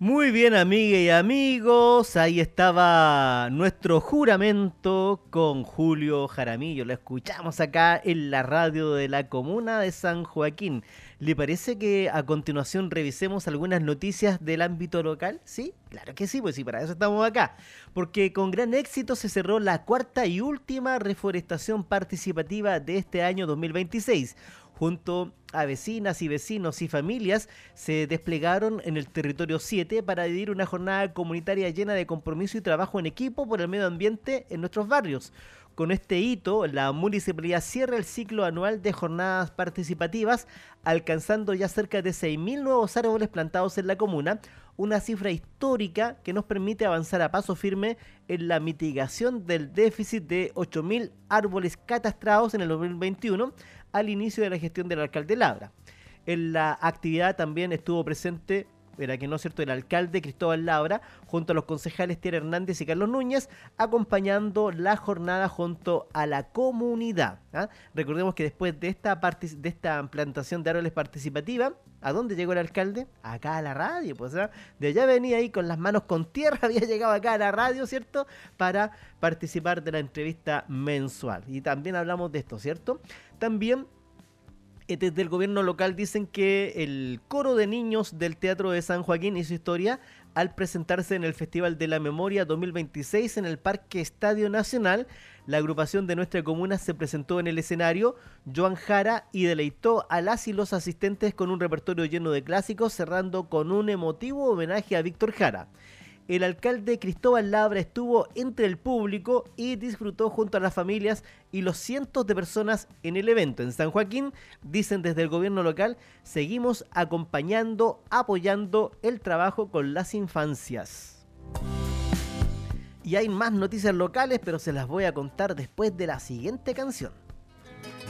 Muy bien, amigas y amigos, ahí estaba nuestro juramento con Julio Jaramillo. Lo escuchamos acá en la radio de la comuna de San Joaquín. ¿Le parece que a continuación revisemos algunas noticias del ámbito local? ¿Sí? Claro que sí, pues sí, para eso estamos acá. Porque con gran éxito se cerró la cuarta y última reforestación participativa de este año 2026. Junto a vecinas y vecinos y familias se desplegaron en el territorio 7 para vivir una jornada comunitaria llena de compromiso y trabajo en equipo por el medio ambiente en nuestros barrios. Con este hito, la municipalidad cierra el ciclo anual de jornadas participativas, alcanzando ya cerca de 6.000 nuevos árboles plantados en la comuna, una cifra histórica que nos permite avanzar a paso firme en la mitigación del déficit de 8.000 árboles catastrados en el 2021 al inicio de la gestión del alcalde Labra. En la actividad también estuvo presente, era que no es cierto, el alcalde Cristóbal Labra, junto a los concejales Tiara Hernández y Carlos Núñez, acompañando la jornada junto a la comunidad. ¿Ah? Recordemos que después de esta plantación de árboles participativa, ¿a dónde llegó el alcalde? Acá a la radio, pues, ¿ah? De allá venía ahí con las manos con tierra, había llegado acá a la radio, ¿cierto? Para participar de la entrevista mensual. Y también hablamos de esto, ¿cierto? También desde el gobierno local dicen que el coro de niños del Teatro de San Joaquín hizo historia al presentarse en el Festival de la Memoria 2026 en el Parque Estadio Nacional. La agrupación de nuestra comuna se presentó en el escenario Joan Jara y deleitó a las y los asistentes con un repertorio lleno de clásicos, cerrando con un emotivo homenaje a Víctor Jara. El alcalde Cristóbal Labra estuvo entre el público y disfrutó junto a las familias y los cientos de personas en el evento. En San Joaquín, dicen desde el gobierno local, seguimos acompañando, apoyando el trabajo con las infancias. Y hay más noticias locales, pero se las voy a contar después de la siguiente canción.